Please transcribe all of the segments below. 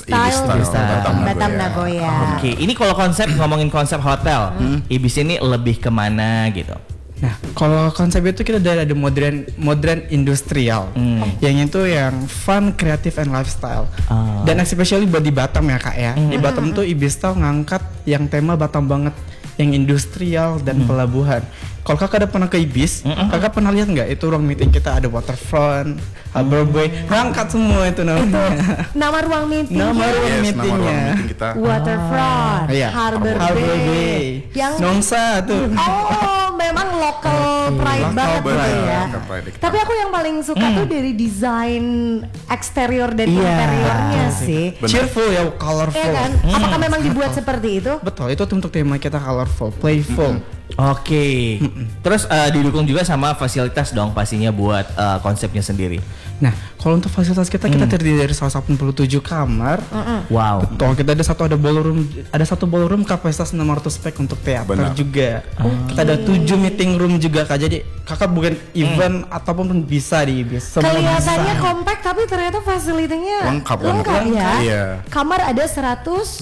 Batam Nagoya. Oke, ini kalau ngomongin konsep hotel, Ibis ini lebih kemana gitu? Nah, kalau konsep itu kita ada modern industrial, yang itu yang fun, creative, and lifestyle. Dan especially buat di Batam ya kak ya. Di Batam tuh Ibis Style ngangkat yang tema Batam banget, yang industrial dan pelabuhan. Kalau kakak ada pernah ke Ibis, kakak pernah lihat nggak itu ruang meeting kita ada waterfront, harbor bay, ngangkat semua itu namanya. Nama ruang meeting. Nama ruang meetingnya. Kita. Waterfront, harbor bay, yang Nongsa tuh. Oh, memang local pride banget ya. Tapi aku yang paling suka tuh dari desain eksterior dan interiornya sih. Cheerful ya, colorful. Iya kan? Apakah memang dibuat seperti itu? Betul, itu untuk tema kita colorful, playful. Oke. Terus didukung juga sama fasilitas dong pastinya buat konsepnya sendiri. Nah, kalau untuk fasilitas kita terdiri dari 187 kamar. Wow. Betul, kita ada satu ballroom kapasitas 600 spek untuk teater juga. Kita ada 7 meeting room juga kak. Jadi kakak bukan event ataupun bisa di Ibis. Kelihatannya compact tapi ternyata fasilitanya lengkap ya. Iya. Kamar ada 187.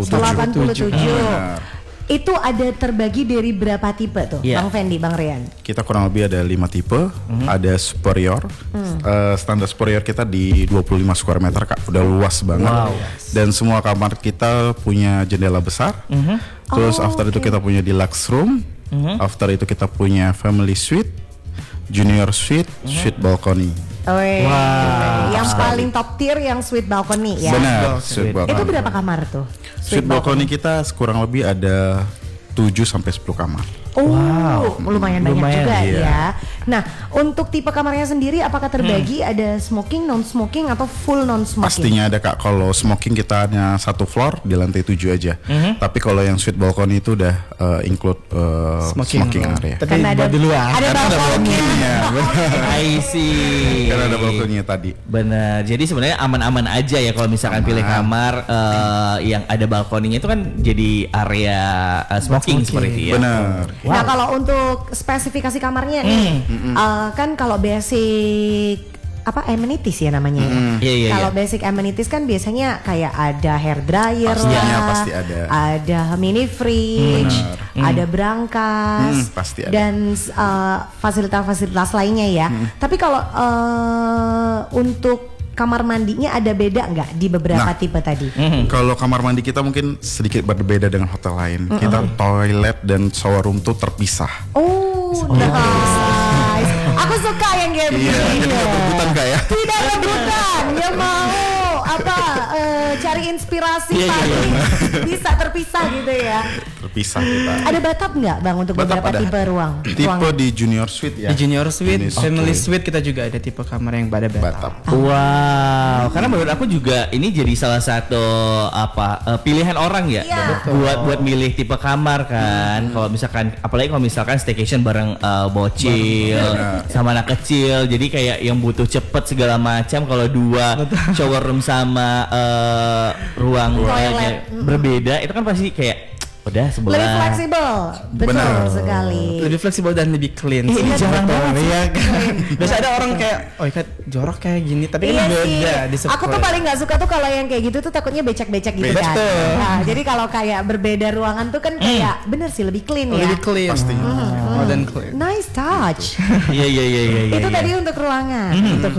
Itu ada terbagi dari berapa tipe tuh, Bang Fendi, Bang Rian? Kita kurang lebih ada 5 tipe, ada superior, standar superior kita di 25 square meter kak, udah luas banget. Dan semua kamar kita punya jendela besar. Terus after itu kita punya deluxe room, after itu kita punya family suite, junior suite, suite balcony. Yang paling top tier yang suite balcony ya. Benar, suite balcony. Itu berapa kamar tuh? Suite balcony kita kurang lebih ada 7 sampai 10 kamar. Lumayan banyak juga ya. Nah, untuk tipe kamarnya sendiri apakah terbagi ada smoking, non smoking atau full non smoking? Pastinya ada kak. Kalau smoking kita hanya 1 floor di lantai 7 aja. Tapi kalau yang suite balcony itu udah include smoking area. Tapi ada di luar. Ada balkonnya. I see. Karena ada balkonnya tadi. Benar. Jadi sebenarnya aman-aman aja ya kalau misalkan pilih kamar yang ada balkoninya itu kan jadi area smoking seperti itu ya. Benar. Nah, kalau untuk spesifikasi kamarnya nih, kan kalau basic amenities ya namanya ya. Kalau basic amenities kan biasanya kayak ada hair dryer pasti ada mini fridge, ada brankas, pasti ada. dan fasilitas-fasilitas lainnya ya. Tapi kalau untuk kamar mandinya ada beda nggak di beberapa tipe tadi? Kalau kamar mandi kita mungkin sedikit berbeda dengan hotel lain. Kita toilet dan shower room tuh terpisah. Nice. Aku suka yang kayak begini. Tidak rebutan kak ya? Tidak rebutan, dia mau cari inspirasi bisa terpisah gitu ya. Terpisah kita. Ada bathtub nggak bang untuk beberapa tipe ruang? Tipe di junior suite ya. Di junior suite, family suite kita juga ada tipe kamar yang ada bathtub. Wow, karena menurut aku juga ini jadi salah satu pilihan orang ya buat milih tipe kamar kan. Kalau misalkan apalagi kalau misalkan staycation bareng bocil sama anak kecil, jadi kayak yang butuh cepet segala macam. Kalau 2 shower room sama ruang berbeda itu kan pasti kayak udah sebelah. Lebih fleksibel, betul sekali. Lebih fleksibel dan lebih clean. Ini jarang banget ya. Biasa ada orang kayak, ikat jorok kayak gini, tapi kan beda di sekolah. Aku tuh paling nggak suka tuh kalau yang kayak gitu tuh takutnya becek-becek gitu kan. Nah, jadi kalau kayak berbeda ruangan tuh kan kayak bener sih lebih clean ya. Lebih clean. Pasti. Modern clean. Nice touch. Iya. Itu tadi untuk ruangan.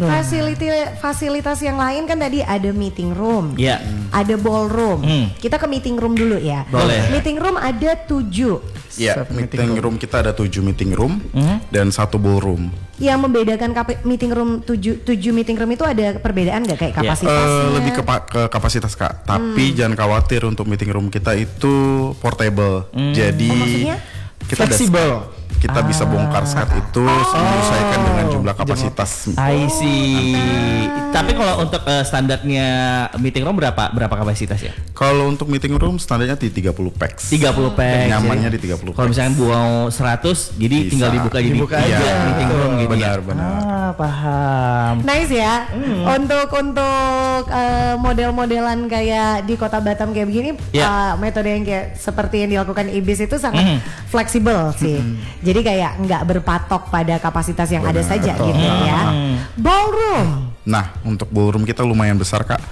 Fasilitas yang lain kan tadi ada meeting room. Iya. Ada ballroom. Kita ke meeting room dulu ya. Boleh. Meeting room ada 7. Iya, meeting room kita ada 7 meeting room dan 1 ballroom. Yang membedakan meeting room 7 meeting room itu ada perbedaan nggak kayak kapasitasnya? Lebih ke kapasitas kak. Tapi jangan khawatir untuk meeting room kita itu portable. Jadi kita fleksibel. Kita bisa bongkar saat itu menyesuaikan dengan jumlah kapasitas. I see. Tapi kalau untuk standarnya meeting room berapa kapasitas ya? Kalau untuk meeting room standarnya di 30 pax. 30 pax. Nyamannya di 30 pax. Kalau misalnya mau 100 jadi bisa. Tinggal dibuka meeting room gitu. Benar. Paham. Nice ya. Untuk model-modelan kayak di Kota Batam kayak begini, metode yang kayak seperti yang dilakukan Ibis itu sangat fleksibel sih. Jadi kayak nggak berpatok pada kapasitas yang ada saja gitu ya. Ballroom. Nah, untuk ballroom kita lumayan besar kak.